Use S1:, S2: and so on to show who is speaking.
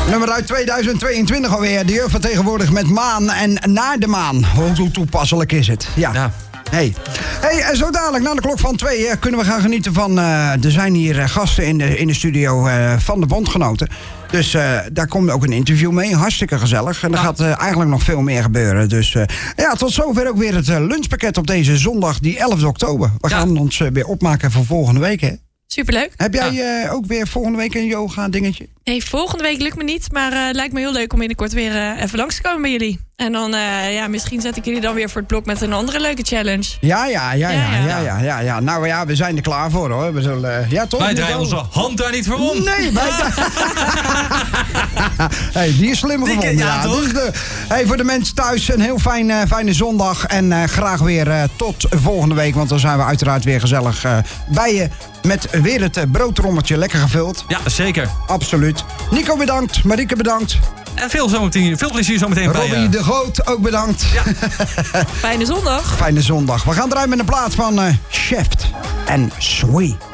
S1: Nummer uit 2022 alweer. De jeugd van tegenwoordig met Maan en Naar de Maan. Hoe toepasselijk is het? Ja. Hey, zo dadelijk na de klok van 2 kunnen we gaan genieten van... er zijn hier gasten in de studio van de Bondgenoten. Dus daar komt ook een interview mee. Hartstikke gezellig. En er gaat eigenlijk nog veel meer gebeuren. Dus tot zover ook weer het lunchpakket op deze zondag, die 11 oktober. We gaan ons weer opmaken voor volgende week, hè?
S2: Superleuk.
S1: Heb jij ook weer volgende week een yoga dingetje?
S2: Nee, volgende week lukt me niet. Maar het lijkt me heel leuk om binnenkort weer even langs te komen bij jullie. En dan, misschien zet ik jullie dan weer voor het blok met een andere leuke challenge.
S1: Ja. Nou ja, we zijn er klaar voor, hoor. We zullen, toch?
S3: Wij draaien onze hand daar niet voor om.
S1: Nee, die is slim gevonden.
S3: Ja, toch?
S1: Dus voor de mensen thuis een heel fijne zondag. En graag weer tot volgende week. Want dan zijn we uiteraard weer gezellig bij je. Met weer het broodtrommeltje lekker gevuld.
S3: Ja, zeker.
S1: Absoluut. Nico bedankt, Marieke bedankt.
S3: En veel plezier zometeen bij
S1: Robbie de Groot ook bedankt.
S3: Ja.
S2: Fijne zondag.
S1: Fijne zondag. We gaan draaien met een plaat van Chef en Swee.